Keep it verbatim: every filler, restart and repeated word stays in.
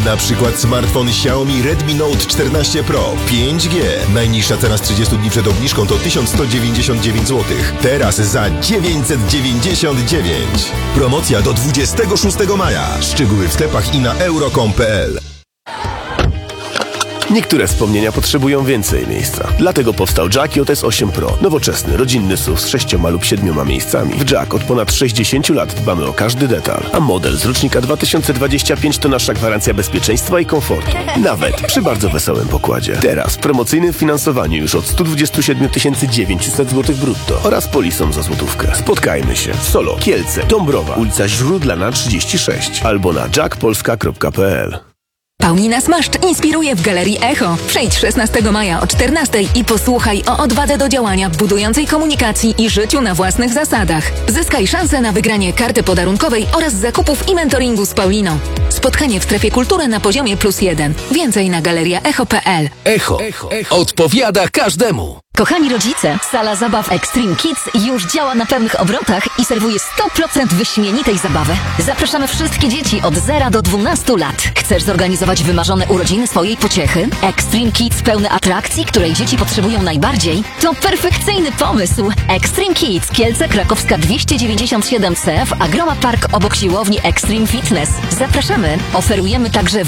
Na przykład smartfon Xiaomi Redmi Note czternaście Pro pięć G. Najniższa cena z trzydziestu dni przed obniżką to tysiąc sto dziewięćdziesiąt dziewięć złotych. Teraz za dziewięćset dziewięćdziesiąt dziewięć. Promocja do dwudziestego szóstego maja. Szczegóły w sklepach i na euro kropka com kropka p l. Niektóre wspomnienia potrzebują więcej miejsca. Dlatego powstał Jack J S osiem Pro. Nowoczesny, rodzinny S U V z sześcioma lub siedmioma miejscami. W Jack od ponad sześćdziesięciu lat dbamy o każdy detal. A model z rocznika dwa tysiące dwudziestego piątego to nasza gwarancja bezpieczeństwa i komfortu. Nawet przy bardzo wesołym pokładzie. Teraz w promocyjnym finansowaniu już od sto dwadzieścia siedem tysięcy dziewięćset złotych brutto oraz polisą za złotówkę. Spotkajmy się. Solo, Kielce, Dąbrowa, ulica Źródlana trzydzieści sześć albo na jack polska kropka p l. Paulina Smaszcz inspiruje w Galerii Echo. Przyjdź szesnastego maja o czternastej i posłuchaj o odwadze do działania, budującej komunikacji i życiu na własnych zasadach. Zyskaj szansę na wygranie karty podarunkowej oraz zakupów i mentoringu z Pauliną. Spotkanie w strefie kultury na poziomie plus jeden. Więcej na galeria echo kropka p l. Echo. Echo. Echo. Odpowiada każdemu. Kochani rodzice, sala zabaw Extreme Kids już działa na pełnych obrotach i serwuje sto procent wyśmienitej zabawy. Zapraszamy wszystkie dzieci od zera do dwunastu lat. Chcesz zorganizować wymarzone urodziny swojej pociechy? Extreme Kids pełne atrakcji, której dzieci potrzebują najbardziej? To perfekcyjny pomysł! Extreme Kids, Kielce, Krakowska dwieście dziewięćdziesiąt siedem C w Agroma Park obok siłowni Extreme Fitness. Zapraszamy! Oferujemy także